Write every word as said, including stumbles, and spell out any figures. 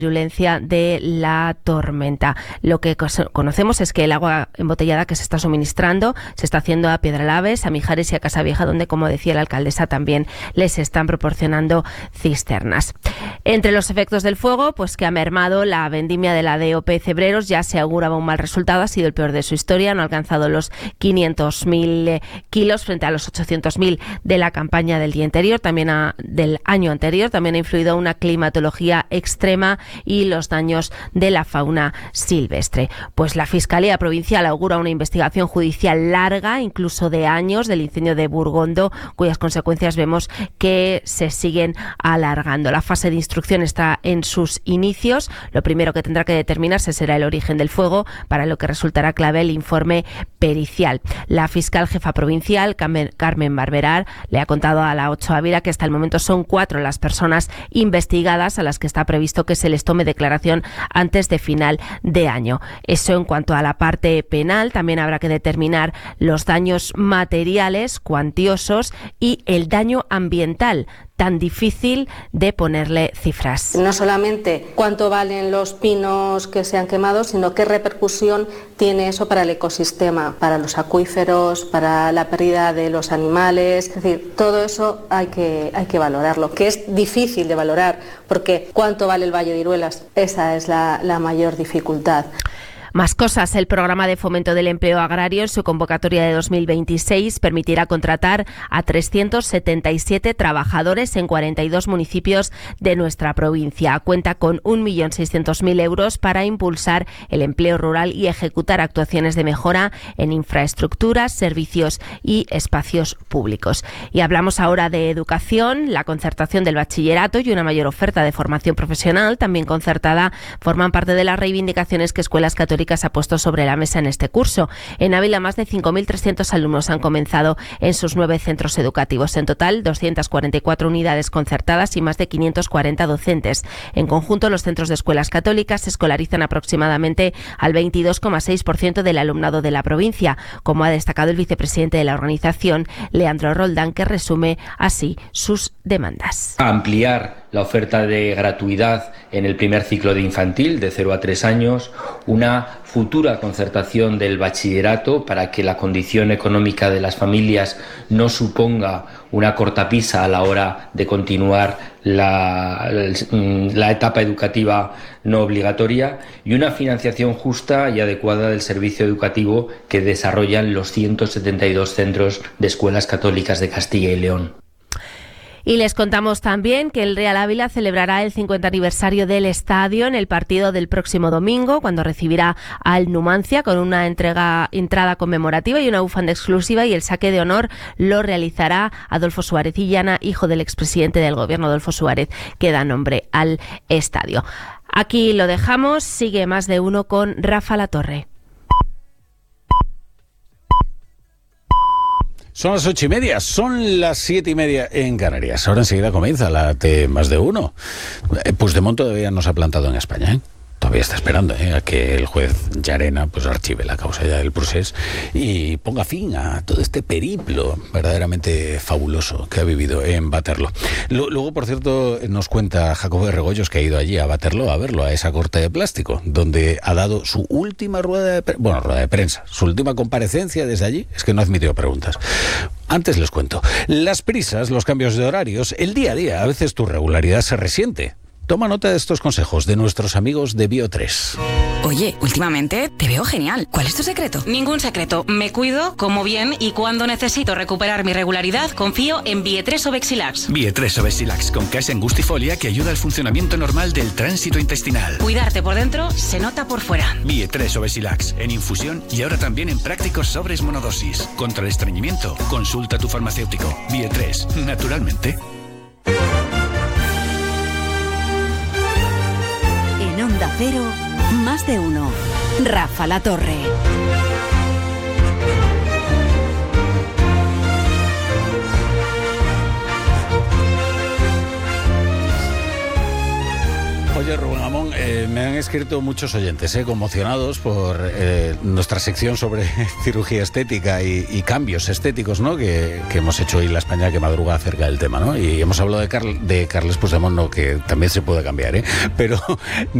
virulencia de la tormenta. Lo que conocemos es que el agua embotellada que se está suministrando se está haciendo a Piedralaves, a Mijares y a Casavieja, donde, como decía la alcaldesa, también les están proporcionando cisternas. Entre los efectos del fuego, pues que ha mermado la vendimia de la D O P Cebreros, ya se auguraba un mal resultado, ha sido el peor de su historia, no ha alcanzado los quinientos mil kilos frente a los ochocientos mil de la campaña del día anterior, también ha, del año anterior. También ha influido una climatología extrema y los daños de la fauna silvestre. Pues la Fiscalía Provincial augura una investigación judicial larga, incluso de años, del incendio de Burgondo, cuyas consecuencias vemos que se siguen alargando. La fase de instrucción está en sus inicios. Lo primero que tendrá que determinarse será el origen del fuego, para lo que resultará clave el informe pericial. La fiscal jefa provincial, Carmen Barberar, le ha contado a la ocho Ávila que hasta el momento son cuatro las personas investigadas a las que está previsto que se les tome declaración antes de final de año. Eso en cuanto a la parte penal. También habrá que determinar los daños materiales cuantiosos y el daño ambiental, tan difícil de ponerle cifras. No solamente cuánto valen los pinos que se han quemado, sino qué repercusión tiene eso para el ecosistema, para los acuíferos, para la pérdida de los animales. Es decir, todo eso hay que, hay que valorarlo, que es difícil de valorar, porque ¿cuánto vale el Valle de Iruelas? Esa es la, la mayor dificultad. Más cosas. El programa de fomento del empleo agrario en su convocatoria de dos mil veintiséis permitirá contratar a trescientos setenta y siete trabajadores en cuarenta y dos municipios de nuestra provincia. Cuenta con un millón seiscientos mil euros para impulsar el empleo rural y ejecutar actuaciones de mejora en infraestructuras, servicios y espacios públicos. Y hablamos ahora de educación. La concertación del bachillerato y una mayor oferta de formación profesional, también concertada, forman parte de las reivindicaciones que Escuelas Católicas ha puesto sobre la mesa en este curso. En Ávila, más de cinco mil trescientos alumnos han comenzado en sus nueve centros educativos. En total, doscientas cuarenta y cuatro unidades concertadas y más de quinientos cuarenta docentes. En conjunto, los centros de escuelas católicas escolarizan aproximadamente al veintidós coma seis por ciento del alumnado de la provincia, como ha destacado el vicepresidente de la organización, Leandro Roldán, que resume así sus demandas. Ampliar la oferta de gratuidad en el primer ciclo de infantil, de cero a tres años, una futura concertación del bachillerato para que la condición económica de las familias no suponga una cortapisa a la hora de continuar la, la etapa educativa no obligatoria, y una financiación justa y adecuada del servicio educativo que desarrollan los ciento setenta y dos centros de escuelas católicas de Castilla y León. Y les contamos también que el Real Ávila celebrará el cincuenta aniversario del estadio en el partido del próximo domingo, cuando recibirá al Numancia con una entrega, entrada conmemorativa y una bufanda exclusiva, y el saque de honor lo realizará Adolfo Suárez Illana, hijo del expresidente del gobierno, Adolfo Suárez, que da nombre al estadio. Aquí lo dejamos. Sigue Más de Uno con Rafa Latorre. Son las ocho y media, son las siete y media en Canarias. Ahora enseguida comienza la T más de uno. Puigdemont todavía no se ha plantado en España, ¿eh? Todavía está esperando ¿eh? a que el juez Llarena pues archive la causa ya del procés y ponga fin a todo este periplo verdaderamente fabuloso que ha vivido en Waterloo. Luego, por cierto, nos cuenta Jacobo de Regoyos que ha ido allí a Waterloo a verlo, a esa corte de plástico, donde ha dado su última rueda de, pre- bueno, rueda de prensa, su última comparecencia desde allí. Es que no ha admitido preguntas. Antes les cuento, las prisas, los cambios de horarios, el día a día, a veces tu regularidad se resiente. Toma nota de estos consejos de nuestros amigos de Bio tres. Oye, últimamente te veo genial. ¿Cuál es tu secreto? Ningún secreto. Me cuido, como bien, y cuando necesito recuperar mi regularidad, confío en Bio tres Obexilax. Bio tres Obexilax, con Casein Gustifolia, que ayuda al funcionamiento normal del tránsito intestinal. Cuidarte por dentro se nota por fuera. Bio tres Obexilax, en infusión y ahora también en prácticos sobres monodosis. Contra el estreñimiento, consulta a tu farmacéutico. Bio tres, naturalmente. En Onda Cero, Más de Uno. Rafa Latorre. Oye, Oye, Rubén Amón, eh, me han escrito muchos oyentes, eh, conmocionados por eh, nuestra sección sobre cirugía estética y, y cambios estéticos, ¿no? Que, que hemos hecho hoy en La España que madruga acerca del tema, ¿no? Y hemos hablado de, Carl, de Carles Puigdemont, ¿no? Que también se puede cambiar, ¿eh? Pero